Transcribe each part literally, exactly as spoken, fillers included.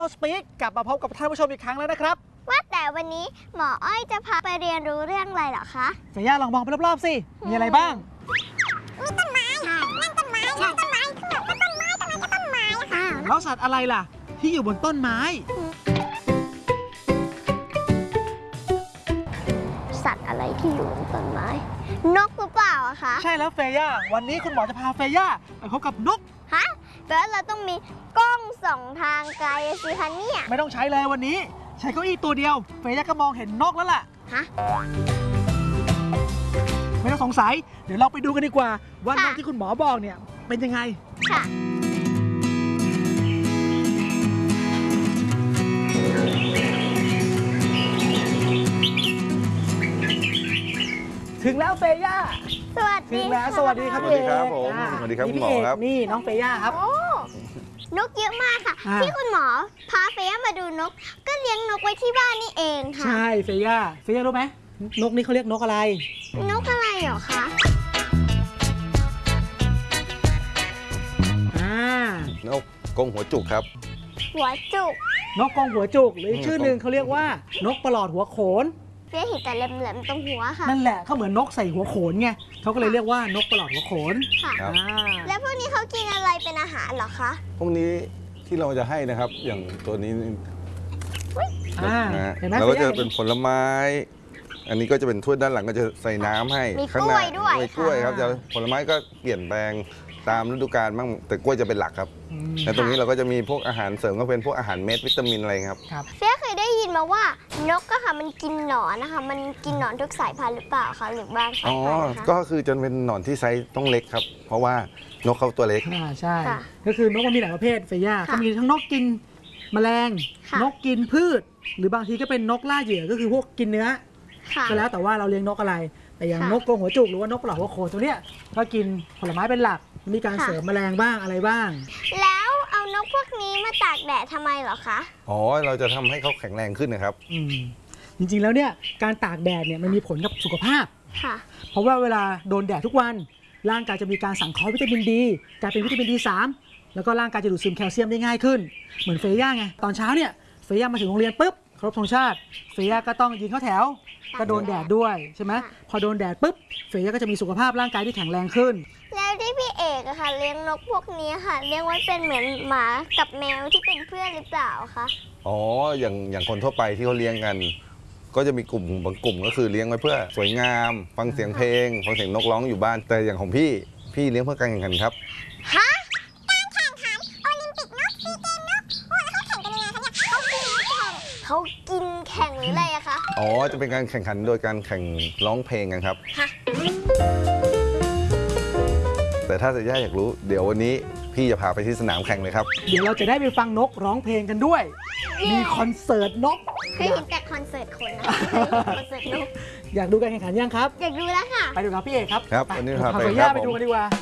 สปีกกลับมาพบกับท่านผู้ชมอีกครั้งแล้วนะครับว่าแต่วันนี้หมออ้อยจะพาไปเรียนรู้เรื่องอะไรเหรอคะเฟย่าลองมองไปรอบๆสิมีอะไรบ้างมีต้นไม้นั่นต้นไม้นี่ต้นไม้คือแบบต้นไม้ต้นไม้ก็ต้นไม้ค่ะแล้วสัตว์อะไรล่ะที่อยู่บนต้นไม้สัตว์อะไรที่อยู่บนต้นไม้นกหรือเปล่าอะคะใช่แล้วเฟย่าวันนี้คุณหมอจะพาเฟย่าไปพบกับนกฮะแปลว่าเราต้องมีกล้องส่องทางไกลสิคะเนี่ยไม่ต้องใช้เลยวันนี้ใช้เก้าอี้ตัวเดียวเฟย่าก็มองเห็นนกแล้วล่ะฮะไม่ต้องสงสัยเดี๋ยวเราไปดูกันดีกว่าว่านกที่คุณหมอบอกเนี่ยเป็นยังไงค่ะถึงแล้วเฟย่าสวัสดีถึงแล้วสวัสดีครับสวัสดีครับผมสวัสดีครับคุณหมอครับนี่น้องเฟย่าครับนกเยอะมากค่ะที่คุณหมอพาเฟย่ามาดูนกก็เลี้ยงนกไว้ที่บ้านนี่เองค่ะใช่เฟย่าเฟย่ารู้ไหมนกนี่เขาเรียกนกอะไรนกอะไรเหรอคะอ่านกกงหัวจุกครับหัวจุกนกกงหัวจุกหรือชื่อหนึ่งเขาเรียกว่านกประหลอดหัวโขนเฟี้ยเห็นแต่แหลมๆตรงหัวค่ะนั่นแหละเขาเหมือนนกใส่หัวโขนไงเขาก็เลยเรียกว่านกประหลอดหัวโขนค่ะแล้วพวกนี้เขากินอะไรเป็นอาหารเหรอคะพวกนี้ที่เราจะให้นะครับอย่างตัวนี้นะแล้วก็จะเป็นผลไม้อันนี้ก็จะเป็นถ้วยด้านหลังก็จะใส่น้ำให้มีกล้วยด้วยมีกล้วยครับจะผลไม้ก็เปลี่ยนแปลงตามฤดูกาลบ้างแต่กล้วยจะเป็นหลักครับแต่ตรงนี้เราก็จะมีพวกอาหารเสริมก็เป็นพวกอาหารเม็ดวิตามินอะไรครับเฟี้ยเคยได้ยินมาว่านกก็ค่ะมันกินหนอนนะคะมันกินหนอนทุกสายพันธุ์หรือเปล่าคะหรือบางสายพันธุ์คะก็คือจะเป็นหนอนที่ไซส์ต้องเล็กครับเพราะว่านกเขาตัวเล็กอ่าใช่ก็คือนกมันมีหลายประเภทเฟย่าก็มีทั้งนกกินแมลงนกกินพืชหรือบางทีก็เป็นนกล่าเหยื่อก็คือพวกกินเนื้อก็แล้วแต่ว่าเราเลี้ยงนกอะไรแต่อย่างนกกรงหัวจุกหรือว่านกปลาหัวโขนตัวเนี้ยก็กินผลไม้เป็นหลักมีการเสริมแมลงบ้างอะไรบ้างแล้วเอานกพวกนี้มาตากแดดทำไมเหรอคะอ๋อเราจะทำให้เขาแข็งแรงขึ้นนะครับอืมจริงๆแล้วเนี่ยการตากแดดเนี่ยมันมีผลกับสุขภาพค่ะเพราะว่าเวลาโดนแดดทุกวันร่างกายจะมีการสังเคราะห์วิตามินดีกลายเป็นวิตามินดีสามแล้วก็ร่างกายจะดูดซึมแคลเซียมได้ง่ายขึ้นเหมือนเฟย่าไงตอนเช้าเนี่ยเฟย่ามาถึงโรงเรียนปุ๊บครบธงชาติเฟย่าก็ต้องยืนเข้าแถวก็โดนแดดด้วยใช่ไหมพอโดนแดดปุ๊บเฟย่าก็จะมีสุขภาพร่างกายที่แข็งแรงขึ้นแล้วที่พี่เอกอะค่ะเลี้ยงนกพวกนี้ค่ะเลี้ยงไว้เป็นเหมือนหมากับแมวที่เป็นเพื่อนหรือเปล่าคะอ๋ออย่างอย่างคนทั่วไปที่เขาเลี้ยงกันก็จะมีกลุ่มบางกลุ่มก็คือเลี้ยงไว้เพื่อสวยงามฟังเสียงเพลงฟังเสียงนกร้องอยู่บ้านแต่อย่างของพี่พี่เลี้ยงเพื่อการแข่งขันครับฮะการแข่งขันโอลิมปิกนกซีเกมนกโอ้ยเขาแข่งกันยังไงคะเนี่ยเขากินแข่งเขากินแข่งหรืออะไรอะคะอ๋อจะเป็นการแข่งขันโดยการแข่งร้องเพลงกันครับฮะแต่ถ้าจะย่าอยากรู้เดี๋ยววันนี้พี่จะพาไปที่สนามแข่งเลยครับเดี๋ยวเราจะได้ไปฟังนกร้องเพลงกันด้วยมีคอนเสิร์ตนกเคยเห็นแต่คอนเสิร์ตคนนะคอนเสิร์ตนกอยากดูการแข่งขันยังครับอยากดูแล้วค่ะไปดูครับพี่เอกครับครับวันนี้พาไปย่าไปดูกันดีกว่า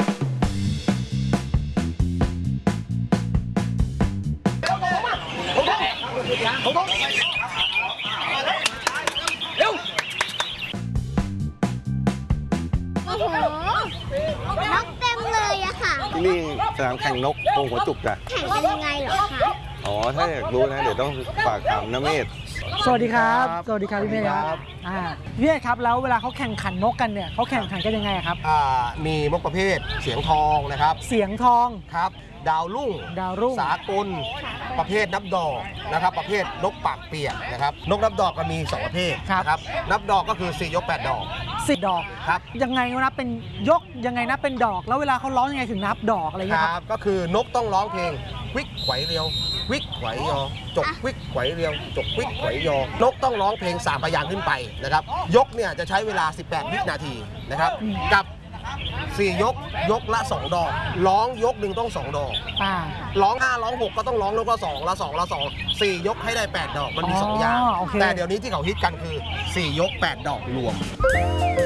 โอ้โหนกเต็มเลยอะค่ะที่นี่สนามแข่งนกกรงหัวจุกจ้ะแข่งกันยังไงเหรอคะอ๋อถ้าอยากรู้นะเดี๋ยวต้องฝากถามน้าเมธสวัสดีครับสวัสดีครับพี่เมธครับอ่าพี่เมธครับแล้วเวลาเขาแข่งขันนกกันเนี่ยเขาแข่งขันกันยังไงครับอ่ามีนกประเภทเสียงทองนะครับเสียงทองครับดาวรุ่งดาวรุ่งสากลประเภทนับดอกนะครับประเภทนกปากเปียกนะครับนกนับดอกก็มีสองประเภทนะครับนับดอกก็คือสี่ยกแปดดอกสี่ดอกครับยังไงนับเป็นยกยังไงนับเป็นดอกแล้วเวลาเขาร้องยังไงถึงนับดอกอะไรเงี้ยครับก็คือนกต้องร้องเพลงวิกไขวเรียววิกไขวยอจกวิกไขวเรียวจกวิกไขวยอนกต้องร้องเพลงสามพยางค์ขึ้นไปนะครับยกเนี่ยจะใช้เวลาสิบแปดวินาทีนะครับกับสี่ยกยกละสองดอกร้องยกหนึ่งต้องสองดอกร้องห้าร้องหกก็ต้องร้องยกละสองละสองละสองสี่ยกให้ได้แปดดอกมันมีสองอย่างแต่เดี๋ยวนี้ที่เขาฮิตกันคือสี่ยกแปดดอกรวม